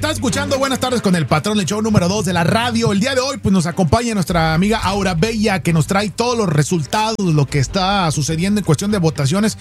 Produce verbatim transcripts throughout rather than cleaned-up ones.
Estás escuchando Buenas Tardes con el Patrón, el show número dos de la radio. El día de hoy pues nos acompaña nuestra amiga Aura Bella, que nos trae todos los resultados de lo que está sucediendo en cuestión de votaciones.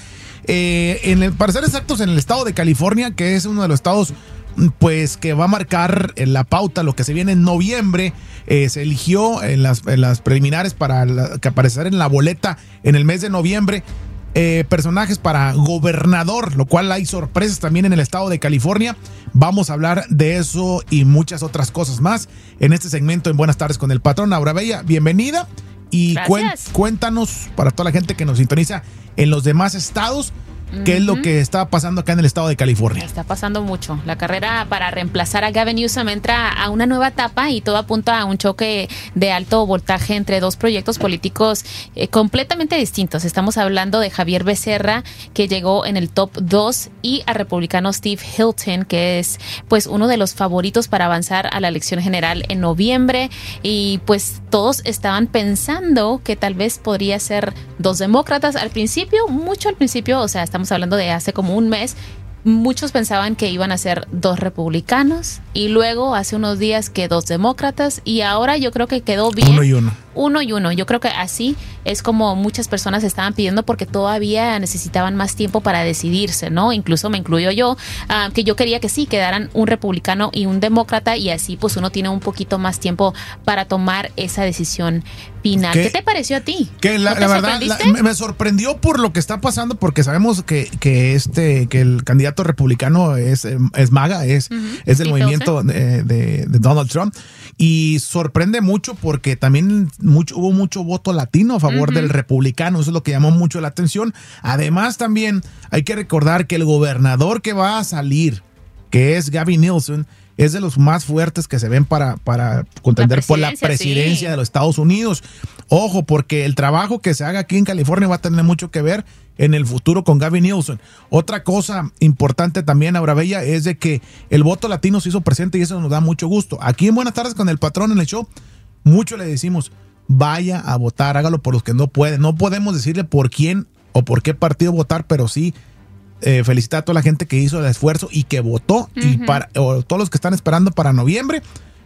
Eh, en el, para ser exactos, en el estado de California, que es uno de los estados pues que va a marcar en la pauta lo que se viene en noviembre. Eh, se eligió en las, en las preliminares para la, que aparecer en la boleta en el mes de noviembre. Eh, personajes para gobernador, lo cual hay sorpresas también en el estado de California. Vamos a hablar de eso y muchas otras cosas más en este segmento en Buenas Tardes con el Patrón. Aura Bella, bienvenida y cuen, cuéntanos para toda la gente que nos sintoniza en los demás estados. ¿Qué uh-huh. es lo que está pasando acá en el estado de California? Está pasando mucho. La carrera para reemplazar a Gavin Newsom entra a una nueva etapa y todo apunta a un choque de alto voltaje entre dos proyectos políticos eh, completamente distintos. Estamos hablando de Javier Becerra, que llegó en el top dos, y al republicano Steve Hilton, que es pues uno de los favoritos para avanzar a la elección general en noviembre. Y pues todos estaban pensando que tal vez podría ser dos demócratas al principio, mucho al principio, o sea, estamos Estamos hablando de hace como un mes. Muchos pensaban que iban a ser dos republicanos y luego hace unos días que dos demócratas, y ahora yo creo que quedó bien. Uno y uno. Uno y uno. Yo creo que así es como muchas personas estaban pidiendo, porque todavía necesitaban más tiempo para decidirse, ¿no? Incluso me incluyo yo, uh, que yo quería que sí quedaran un republicano y un demócrata, y así pues uno tiene un poquito más tiempo para tomar esa decisión final. ¿Qué, ¿Qué te pareció a ti? Que la, ¿No la verdad la, me sorprendió por lo que está pasando, porque sabemos que, que este que el candidato republicano es, es MAGA, es, uh-huh. es del sí, movimiento de, de, de Donald Trump, y sorprende mucho porque también mucho, hubo mucho voto latino a favor uh-huh. del republicano. Eso es lo que llamó mucho la atención. Además, también hay que recordar que el gobernador que va a salir, que es Gavin Newsom, es de los más fuertes que se ven para, para contender la por la presidencia sí. de los Estados Unidos. Ojo, porque el trabajo que se haga aquí en California va a tener mucho que ver en el futuro con Gavin Newsom. Otra cosa importante también, Aura Bella, es de que el voto latino se hizo presente, y eso nos da mucho gusto. Aquí en Buenas Tardes con el Patrón en el show, mucho le decimos, vaya a votar, hágalo por los que no pueden. No podemos decirle por quién o por qué partido votar, pero sí eh, felicitar a toda la gente que hizo el esfuerzo y que votó, uh-huh. y para o todos los que están esperando para noviembre.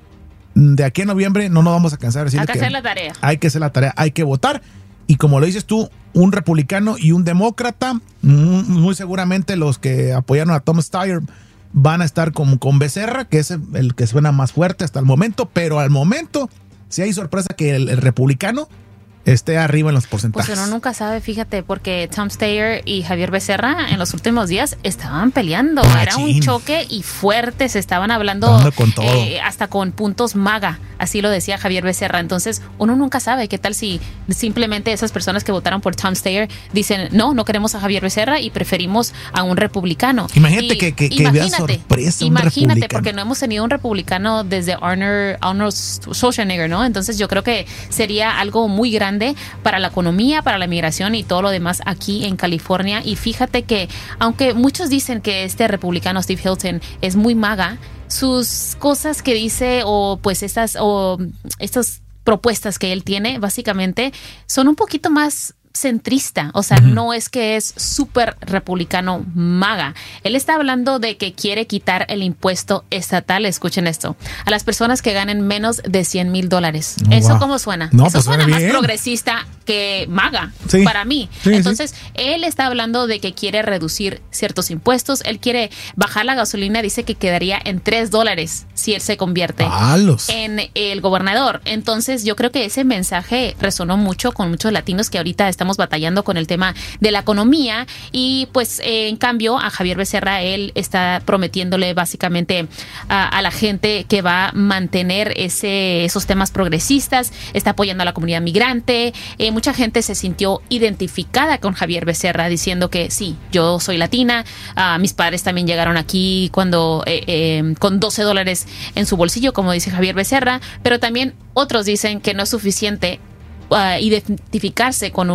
De aquí a noviembre no nos vamos a cansar de decirle hay que, que hacer la tarea. Hay que hacer la tarea, hay que votar. Y como lo dices tú, un republicano y un demócrata, muy seguramente los que apoyaron a Tom Steyer van a estar con, con Becerra, que es el que suena más fuerte hasta el momento, pero al momento sí hay sorpresa que el, el republicano esté arriba en los porcentajes. Pues uno nunca sabe, fíjate, porque Tom Steyer y Javier Becerra en los últimos días estaban peleando. Machín. Era un choque y fuerte, se estaban hablando, hablando con todo. Eh, hasta con puntos MAGA, así lo decía Javier Becerra. Entonces uno nunca sabe qué tal si simplemente esas personas que votaron por Tom Steyer dicen, no, no queremos a Javier Becerra y preferimos a un republicano. Imagínate y, que, que, que vea sorpresa un Imagínate, republicano. Porque no hemos tenido un republicano desde Arnold, Arnold Schwarzenegger, ¿no? Entonces yo creo que sería algo muy grande para la economía, para la migración y todo lo demás aquí en California. Y fíjate que aunque muchos dicen que este republicano Steve Hilton es muy MAGA, sus cosas que dice o pues estas o estas propuestas que él tiene básicamente son un poquito más centrista, o sea, uh-huh. no es que es súper republicano MAGA. Él está hablando de que quiere quitar el impuesto estatal, escuchen esto, a las personas que ganen menos de cien mil dólares. Oh, ¿Eso wow. cómo suena? No, Eso pues suena suena más progresista que MAGA, sí. para mí. Sí, Entonces, sí. él está hablando de que quiere reducir ciertos impuestos, él quiere bajar la gasolina, dice que quedaría en tres dólares si él se convierte Palos. en el gobernador. Entonces, yo creo que ese mensaje resonó mucho con muchos latinos que ahorita están Estamos batallando con el tema de la economía, y pues eh, en cambio a Javier Becerra él está prometiéndole básicamente a, a la gente que va a mantener ese, esos temas progresistas, está apoyando a la comunidad migrante. Eh, mucha gente se sintió identificada con Javier Becerra diciendo que sí, yo soy latina, uh, mis padres también llegaron aquí cuando eh, eh, con doce dólares en su bolsillo, como dice Javier Becerra, pero también otros dicen que no es suficiente Uh, identificarse con un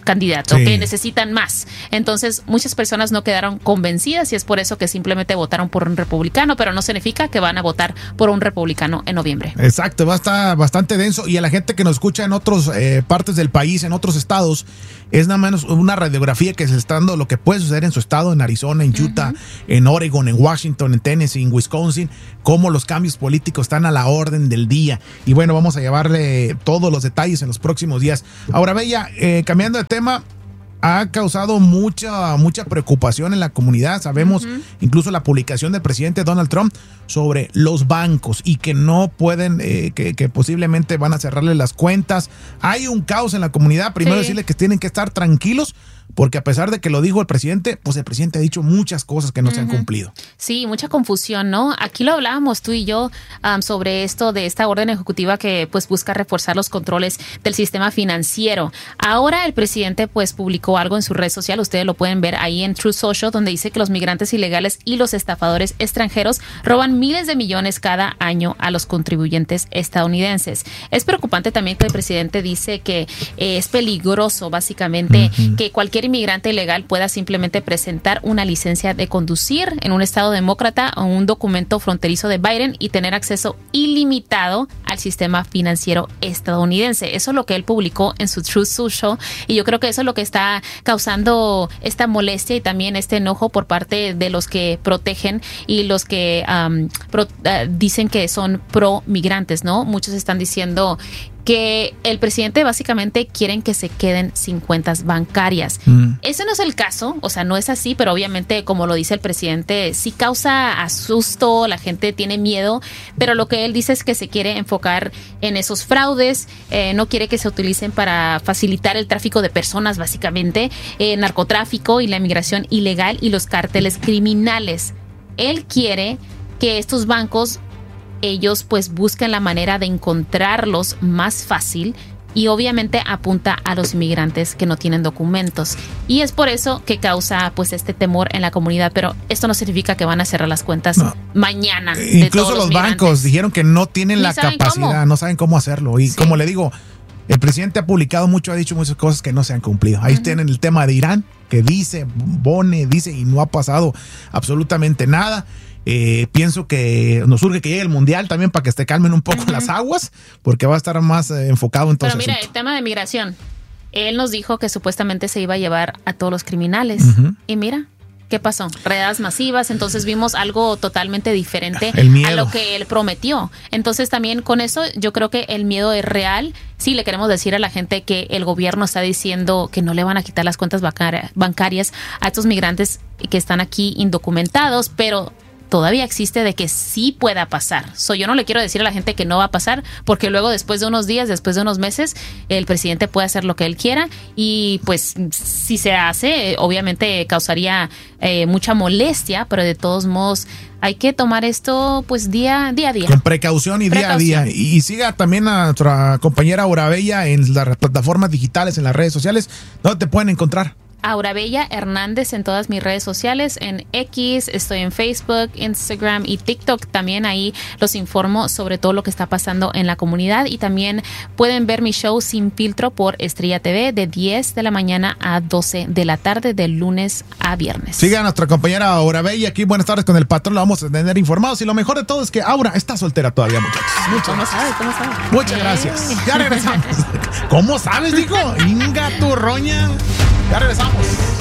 candidato, sí. que necesitan más. Entonces, muchas personas no quedaron convencidas y es por eso que simplemente votaron por un republicano, pero no significa que van a votar por un republicano en noviembre. Exacto, va a estar bastante denso y a la gente que nos escucha en otras eh, partes del país, en otros estados, es nada menos una radiografía que se está dando lo que puede suceder en su estado, en Arizona, en Utah, uh-huh. en Oregon, en Washington, en Tennessee, en Wisconsin, cómo los cambios políticos están a la orden del día. Y bueno, vamos a llevarle todos los detalles en los próximos días. Ahora, Bella, eh, cambiando de tema, ha causado mucha mucha preocupación en la comunidad. Sabemos uh-huh. incluso la publicación del presidente Donald Trump sobre los bancos y que no pueden, eh, que, que posiblemente van a cerrarle las cuentas. Hay un caos en la comunidad. Primero sí. decirle que tienen que estar tranquilos, porque a pesar de que lo dijo el presidente, pues el presidente ha dicho muchas cosas que no uh-huh. se han cumplido. Sí, mucha confusión, ¿no? Aquí lo hablábamos tú y yo um, sobre esto de esta orden ejecutiva que pues busca reforzar los controles del sistema financiero. Ahora el presidente pues publicó algo en su red social, ustedes lo pueden ver ahí en Truth Social, donde dice que los migrantes ilegales y los estafadores extranjeros roban miles de millones cada año a los contribuyentes estadounidenses. Es preocupante también que el presidente dice que eh, es peligroso básicamente uh-huh. que cualquier inmigrante ilegal pueda simplemente presentar una licencia de conducir en un estado demócrata o un documento fronterizo de Biden y tener acceso ilimitado al sistema financiero estadounidense. Eso es lo que él publicó en su Truth Social y yo creo que eso es lo que está causando esta molestia y también este enojo por parte de los que protegen y los que um, pro, uh, dicen que son pro migrantes, ¿no? Muchos están diciendo que el presidente básicamente quieren que se queden sin cuentas bancarias. Mm. Ese no es el caso, o sea, no es así, pero obviamente, como lo dice el presidente, sí causa asusto, la gente tiene miedo, pero lo que él dice es que se quiere enfocar en esos fraudes, eh, no quiere que se utilicen para facilitar el tráfico de personas, básicamente, eh, narcotráfico y la inmigración ilegal y los cárteles criminales. Él quiere que estos bancos ellos pues buscan la manera de encontrarlos más fácil y obviamente apunta a los inmigrantes que no tienen documentos y es por eso que causa pues este temor en la comunidad, pero esto no significa que van a cerrar las cuentas no. mañana. Incluso los, los bancos dijeron que no tienen Ni la capacidad, cómo. no saben cómo hacerlo y sí. como le digo, el presidente ha publicado mucho, ha dicho muchas cosas que no se han cumplido. Ahí uh-huh. tienen el tema de Irán, que dice, pone, dice y no ha pasado absolutamente nada. Eh, pienso que nos urge que llegue el mundial también para que se calmen un poco uh-huh. las aguas, porque va a estar más eh, enfocado en todo Pero mira, asunto. El tema de migración, él nos dijo que supuestamente se iba a llevar a todos los criminales uh-huh. y mira, ¿qué pasó? Redadas masivas, entonces vimos algo totalmente diferente a lo que él prometió. Entonces también con eso yo creo que el miedo es real. Sí, le queremos decir a la gente que el gobierno está diciendo que no le van a quitar las cuentas bancarias a estos migrantes que están aquí indocumentados, pero todavía existe de que sí pueda pasar. So, yo no le quiero decir a la gente que no va a pasar, porque luego después de unos días, después de unos meses, el presidente puede hacer lo que él quiera y pues si se hace, obviamente causaría eh, mucha molestia, pero de todos modos hay que tomar esto pues día, día a día. Con precaución y precaución. día a día. Y, y siga también a nuestra compañera Aura Bella en las plataformas digitales, en las redes sociales. ¿Dónde te pueden encontrar? Aura Bella Hernández en todas mis redes sociales, en X, estoy en Facebook, Instagram y TikTok. También ahí los informo sobre todo lo que está pasando en la comunidad y también pueden ver mi show Sin Filtro por Estrella T V de diez de la mañana a doce de la tarde de lunes a viernes. Siga a nuestra compañera Aura Bella aquí. Buenas tardes con el patrón, lo vamos a tener informados y lo mejor de todo es que Aura está soltera todavía, muchachos. Muchas ¿Cómo gracias. sabes? ¿Cómo sabes? Muchas eh. gracias. Ya regresamos. ¿Cómo sabes, dijo? Inga tu roña. Ya regresamos.